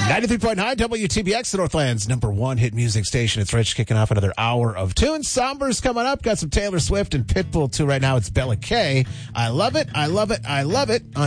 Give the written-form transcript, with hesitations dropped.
93.9 WTBX, the Northland's number one hit music station. It's Rich kicking off another hour of tunes. Somber's coming up. Got some Taylor Swift and Pitbull too right now. It's Bella K. I love it. I love it. I love it. On